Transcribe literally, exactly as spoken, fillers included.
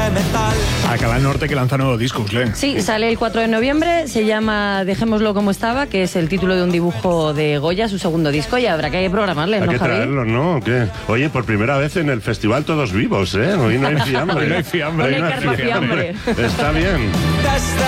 de metal. A Canal Norte que lanza nuevo disco, Uslen. Sí, sale el cuatro de noviembre, se llama Dejémoslo como estaba, que es el título de un dibujo de Goya, su segundo disco, y habrá que programarle, Hay ¿no, que Javi? traerlo, ¿no? ¿O qué? Oye, por primera vez en el festival todos vivos, ¿eh? Hoy no hay fiambre. Hoy no hay fiambre. Hoy no hay Hoy carpa fiambre. Está bien. Desde